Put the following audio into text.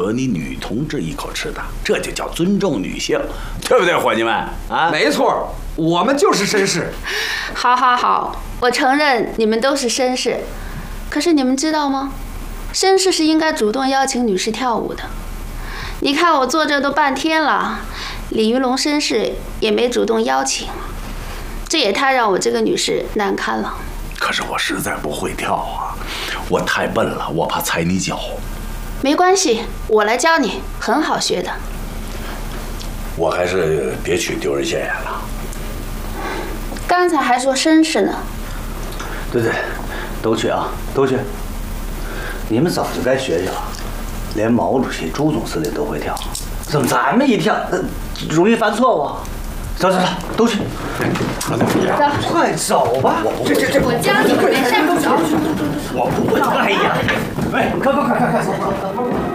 有你女同志一口吃的，这就叫尊重女性，对不对，伙计们？啊， 没错，我们就是绅士。 好，好，好，我承认你们都是绅士，可是你们知道吗？绅士是应该主动邀请女士跳舞的。你看我坐这都半天了，李云龙绅士也没主动邀请，这也太让我这个女士难堪了。 可是我实在不会跳啊，我太笨了，我怕踩你脚。 没关系，我来教你，很好学的。 我还是别去丢人现眼了。 刚才还说绅士呢。 对，都去啊，都去。你们早就该学学了，连毛主席、朱总司令都会跳，怎么咱们一跳，容易犯错误？走，都去。 走， 快走吧！ 我教你们，没事。 我不会。哎呀，喂，快！